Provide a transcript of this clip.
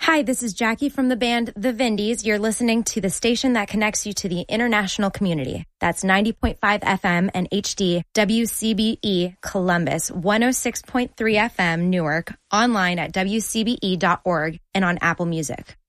Hi, this is Jackie from the band The Vindies. You're listening to the station that connects you to the international community. That's 90.5 FM and HD WCBE Columbus, 106.3 FM Newark, online at WCBE.org and on Apple Music.